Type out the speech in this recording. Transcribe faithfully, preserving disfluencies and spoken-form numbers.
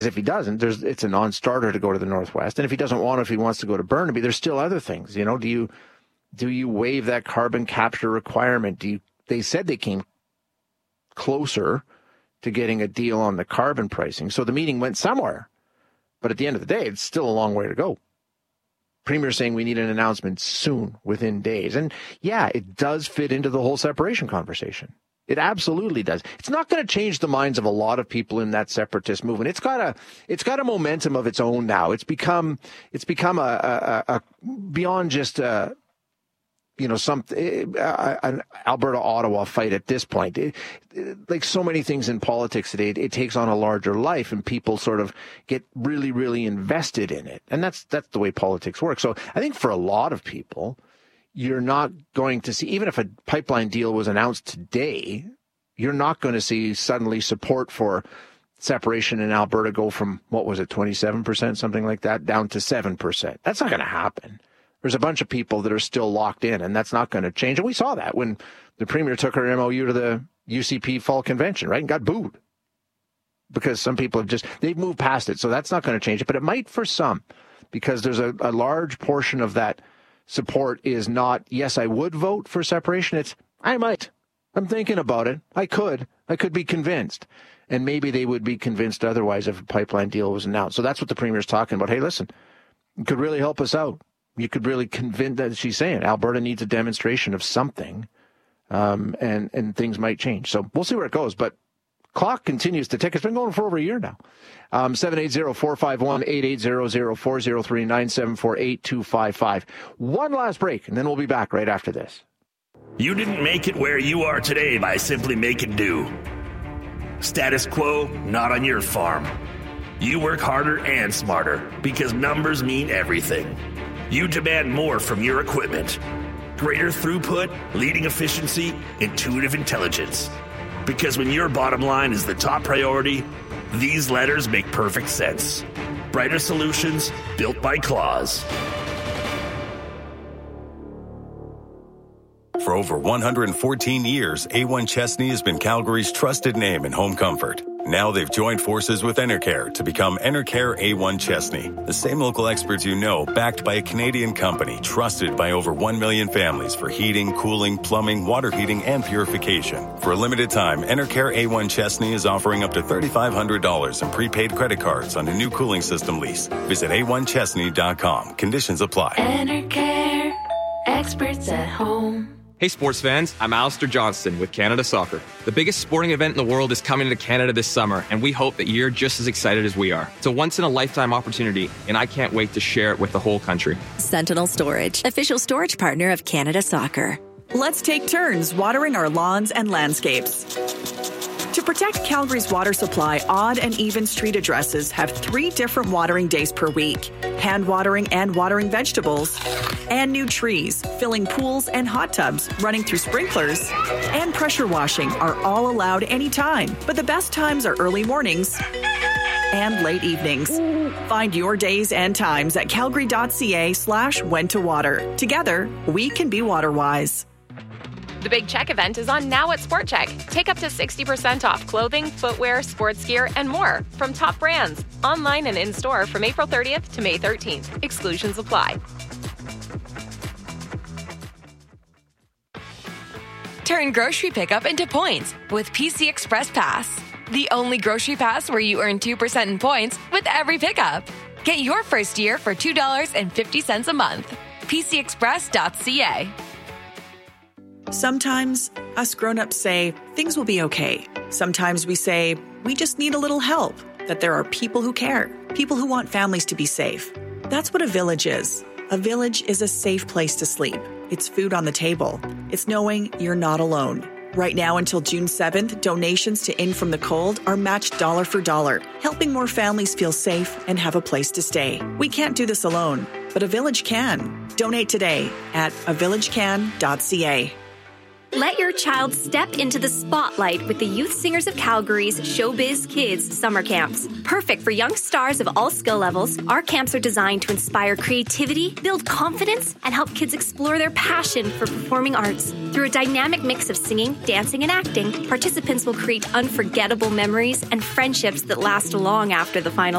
If he doesn't, there's it's a non-starter to go to the Northwest. And if he doesn't want to, if he wants to go to Burnaby, there's still other things. You know, do you do you waive that carbon capture requirement? Do you? They said they came closer to getting a deal on the carbon pricing. So the meeting went somewhere. But at the end of the day, it's still a long way to go. Premier saying we need an announcement soon, within days. And yeah, it does fit into the whole separation conversation. It absolutely does. It's not going to change the minds of a lot of people in that separatist movement. It's got a, it's got a momentum of its own now. It's become, it's become a, a, a beyond just a, you know, some uh, an Alberta-Ottawa fight at this point. It, it, like so many things in politics today, it, it takes on a larger life, and people sort of get really, really invested in it. And that's that's the way politics works. So I think for a lot of people, you're not going to see, even if a pipeline deal was announced today, you're not going to see suddenly support for separation in Alberta go from, what was it, twenty-seven percent, something like that, down to seven percent. That's not going to happen. There's a bunch of people that are still locked in, and that's not going to change. And we saw that when the Premier took her M O U to the U C P Fall Convention, right, and got booed because some people have just, they've moved past it. So that's not going to change it, but it might for some, because there's a, a large portion of that support is not, yes, I would vote for separation. It's, I might. I'm thinking about it. I could. I could be convinced. And maybe they would be convinced otherwise if a pipeline deal was announced. So that's what the Premier's talking about. Hey, listen, it could really help us out. You could really convince, that she's saying, Alberta needs a demonstration of something, um, and, and things might change. So we'll see where it goes. But clock continues to tick. It's been going for over a year now. Um, seven eight zero, four five one, eight eight zero zero, four zero three, nine seven four, eight two five five. One last break, and then we'll be back right after this. You didn't make it where you are today by simply making do. Status quo, not on your farm. You work harder and smarter because numbers mean everything. You demand more from your equipment. Greater throughput, leading efficiency, intuitive intelligence. Because when your bottom line is the top priority, these letters make perfect sense. Brighter solutions built by Claws. For over one hundred fourteen years, A one Chesney has been Calgary's trusted name in home comfort. Now they've joined forces with Enercare to become Enercare A one Chesney. The same local experts you know, backed by a Canadian company, trusted by over one million families for heating, cooling, plumbing, water heating, and purification. For a limited time, Enercare A one Chesney is offering up to three thousand five hundred dollars in prepaid credit cards on a new cooling system lease. Visit A one Chesney dot com. Conditions apply. Enercare, experts at home. Hey sports fans, I'm Alistair Johnston with Canada Soccer. The biggest sporting event in the world is coming to Canada this summer, and we hope that you're just as excited as we are. It's a once-in-a-lifetime opportunity, and I can't wait to share it with the whole country. Sentinel Storage, official storage partner of Canada Soccer. Let's take turns watering our lawns and landscapes. To protect Calgary's water supply, odd and even street addresses have three different watering days per week. Hand watering and watering vegetables, and new trees, filling pools and hot tubs, running through sprinklers, and pressure washing are all allowed anytime. But the best times are early mornings and late evenings. Find your days and times at calgary.ca slash when to water. Together, we can be water wise. The Big Check event is on now at Sport Check. Take up to sixty percent off clothing, footwear, sports gear, and more from top brands. Online and in-store from April thirtieth to May thirteenth. Exclusions apply. Turn grocery pickup into points with P C Express Pass. The only grocery pass where you earn two percent in points with every pickup. Get your first year for two dollars and fifty cents a month. P C express dot c a. Sometimes us grown-ups say things will be okay. Sometimes we say we just need a little help, that there are people who care, people who want families to be safe. That's what a village is. A village is a safe place to sleep. It's food on the table. It's knowing you're not alone. Right now until June seventh, donations to In From the Cold are matched dollar for dollar, helping more families feel safe and have a place to stay. We can't do this alone, but a village can. Donate today at a village can dot c a. Let your child step into the spotlight with the Youth Singers of Calgary's Showbiz Kids summer camps. Perfect for young stars of all skill levels, our camps are designed to inspire creativity, build confidence, and help kids explore their passion for performing arts. Through a dynamic mix of singing, dancing, and acting, participants will create unforgettable memories and friendships that last long after the final